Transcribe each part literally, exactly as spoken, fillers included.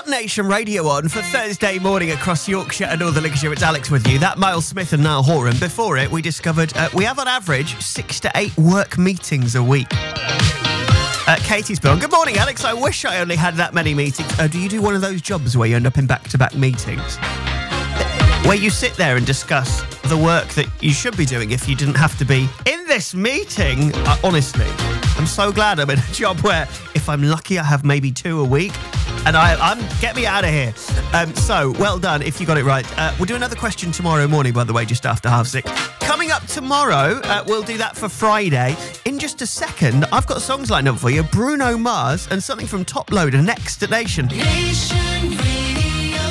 Nation Radio on for Thursday morning across Yorkshire and Northern Lincolnshire. It's Alex with you. That Miles Smith and Niall Horan. Before it, we discovered uh, we have on average six to eight work meetings a week. Uh, Katie's been on. Good morning, Alex. I wish I only had that many meetings. Uh, do you do one of those jobs where you end up in back-to-back meetings? Where you sit there and discuss the work that you should be doing if you didn't have to be in this meeting? Uh, honestly, I'm so glad I'm in a job where if I'm lucky I have maybe two a week. And I, I'm get me out of here. Um, so, well done if you got it right. Uh, we'll do another question tomorrow morning, by the way, just after half six. Coming up tomorrow, uh, we'll do that for Friday. In just a second, I've got songs lined up for you. Bruno Mars and something from Top Loader next at Nation. Nation Radio.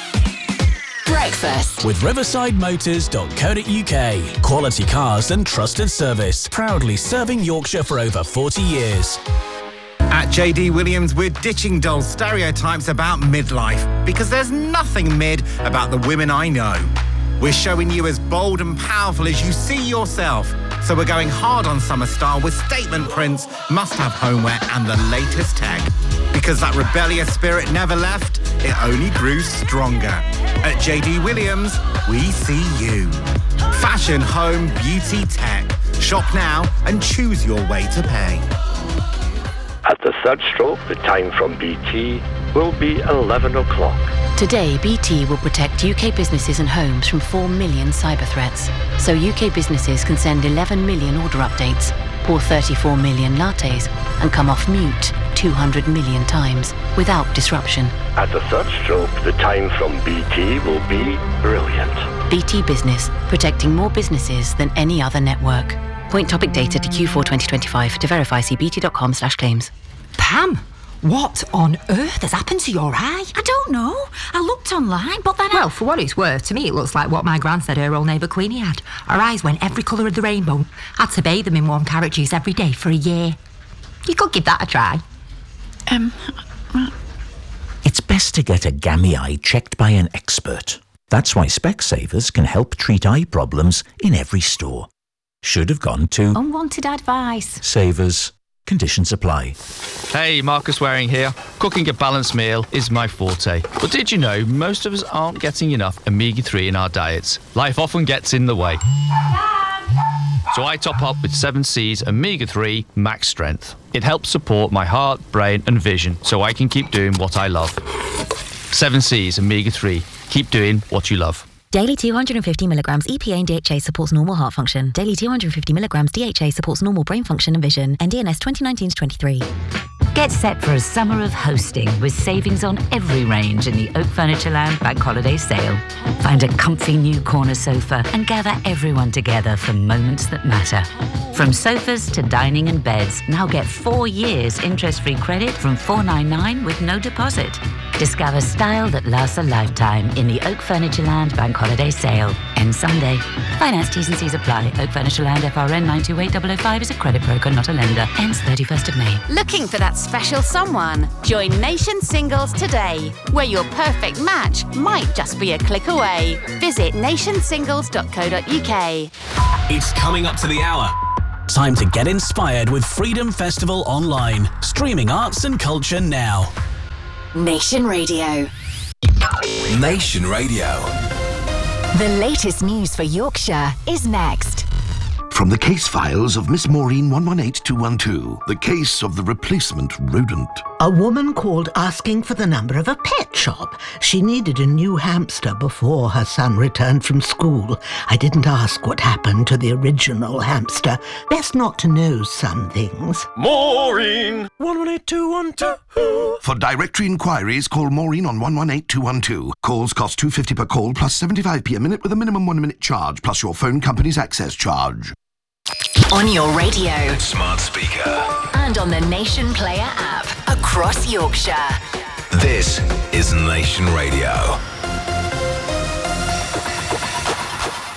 Breakfast with riverside motors dot co dot uk. Quality cars and trusted service. Proudly serving Yorkshire for over forty years. At J D Williams, we're ditching dull stereotypes about midlife because there's nothing mid about the women I know. We're showing you as bold and powerful as you see yourself. So we're going hard on summer style with statement prints, must-have homeware and the latest tech. Because that rebellious spirit never left, it only grew stronger. At J D Williams, we see you. Fashion, home, beauty, tech. Shop now and choose your way to pay. At the third stroke, the time from B T will be eleven o'clock. Today, B T will protect U K businesses and homes from four million cyber threats. So U K businesses can send eleven million order updates, pour thirty-four million lattes, and come off mute two hundred million times without disruption. At the third stroke, the time from B T will be brilliant. B T Business, protecting more businesses than any other network. Point topic data to Q four twenty twenty-five. To verify, see bt.com slash claims. Pam, what on earth has happened to your eye? I don't know. I looked online, but then I... Well, for what it's worth, to me it looks like what my gran said her old neighbour Queenie had. Her eyes went every colour of the rainbow. Had to bathe them in warm carrot juice every day for a year. You could give that a try. Um... It's best to get a gammy eye checked by an expert. That's why Specsavers can help treat eye problems in every store. Should have gone to... Unwanted advice. Savers. Conditions apply. Hey, Marcus Waring here. Cooking a balanced meal is my forte. But did you know most of us aren't getting enough omega three in our diets? Life often gets in the way. So I top up with seven C's omega three Max Strength. It helps support my heart, brain and vision so I can keep doing what I love. seven C's omega three. Keep doing what you love. Daily two hundred fifty milligrams E P A and D H A supports normal heart function. Daily two hundred fifty milligrams D H A supports normal brain function and vision. N D N S twenty nineteen to twenty-three. Get set for a summer of hosting with savings on every range in the Oak Furnitureland Bank Holiday Sale. Find a comfy new corner sofa and gather everyone together for moments that matter. From sofas to dining and beds, now get four years interest-free credit from four ninety-nine with no deposit. Discover style that lasts a lifetime in the Oak Furnitureland Bank Holiday Sale. Ends Sunday. Finance T's and C's apply. Oak Furnitureland F R N nine two eight zero zero five is a credit broker, not a lender. Ends thirty-first of May. Looking for that special someone? Join Nation Singles today, where your perfect match might just be a click away. Visit nation singles dot co dot uk. It's coming up to the hour. Time to get inspired with Freedom Festival Online. Streaming arts and culture now. Nation Radio. Nation Radio. The latest news for Yorkshire is next. From the case files of Miss Maureen one one eight two one two, the case of the replacement rodent. A woman called asking for the number of a pet shop. She needed a new hamster before her son returned from school. I didn't ask what happened to the original hamster. Best not to know some things. Maureen one one eight two one two. For directory inquiries, call Maureen on one one eight two one two. Calls cost two pounds fifty per call plus seventy-five p a minute with a minimum one minute charge plus your phone company's access charge. On your radio. Smart speaker. And on the Nation Player app. Across Yorkshire. This is Nation Radio.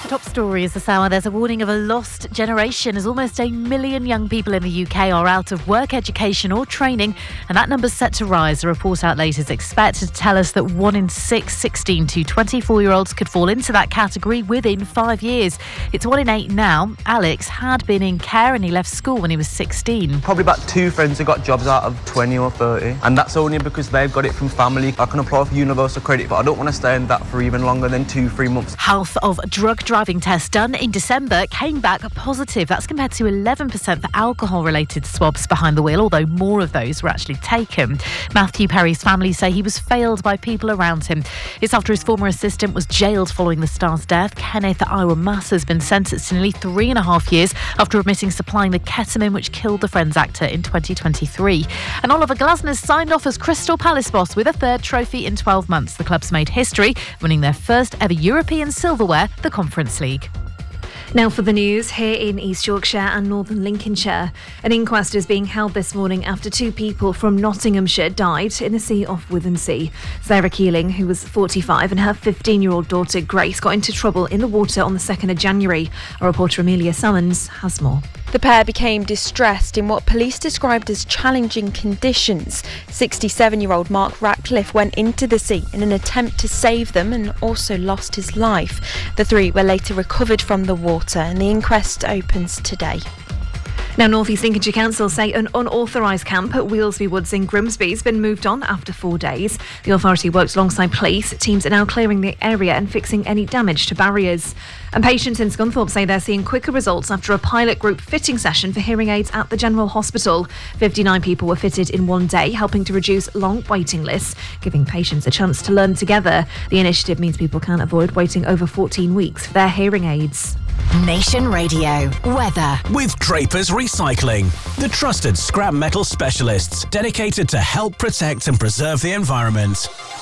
Top stories this hour. There's a warning of a lost generation as almost a million young people in the U K are out of work, education or training, and that number's set to rise. A report outlet is expected to tell us that one in six sixteen to twenty-four-year-olds could fall into that category within five years. It's one in eight now. Alex had been in care and he left school when he was sixteen. Probably about two friends who got jobs out of twenty or thirty, and that's only because they've got it from family. I can apply for universal credit, but I don't want to stay in that for even longer than two, three months. Half of drug driving tests done in December came back positive. That's compared to eleven percent for alcohol-related swabs behind the wheel, although more of those were actually taken. Matthew Perry's family say he was failed by people around him. It's after his former assistant was jailed following the star's death. Kenneth Iwamasa has been sentenced to nearly three and a half years after admitting supplying the ketamine which killed the Friends actor in twenty twenty-three. And Oliver Glasner's signed off as Crystal Palace boss with a third trophy in twelve months. The club's made history, winning their first ever European silverware, the Conference League. Now for the news here in East Yorkshire and Northern Lincolnshire. An inquest is being held this morning after two people from Nottinghamshire died in the sea off Withensea. Sarah Keeling, who was forty-five, and her fifteen-year-old daughter Grace got into trouble in the water on the second of January. Our reporter Amelia Summons has more. The pair became distressed in what police described as challenging conditions. sixty-seven-year-old Mark Ratcliffe went into the sea in an attempt to save them and also lost his life. The three were later recovered from the water and the inquest opens today. Now, North East Lincolnshire Council say an unauthorised camp at Wheelsby Woods in Grimsby has been moved on after four days. The authority works alongside police. Teams are now clearing the area and fixing any damage to barriers. And patients in Scunthorpe say they're seeing quicker results after a pilot group fitting session for hearing aids at the General Hospital. fifty-nine people were fitted in one day, helping to reduce long waiting lists, giving patients a chance to learn together. The initiative means people can avoid waiting over fourteen weeks for their hearing aids. Nation Radio weather with Drapers Recycling, the trusted scrap metal specialists dedicated to help protect and preserve the environment.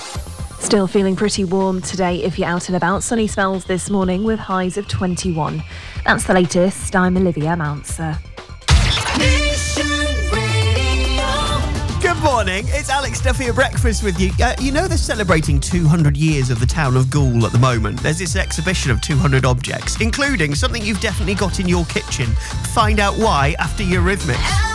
Still feeling pretty warm today if you're out and about. Sunny spells this morning with highs of twenty-one. That's the latest. I'm Olivia Mounser. Good morning, it's Alex Duffy at breakfast with you. Uh, you know they're celebrating two hundred years of the town of Goole at the moment. There's this exhibition of two hundred objects, including something you've definitely got in your kitchen. Find out why after Eurythmics.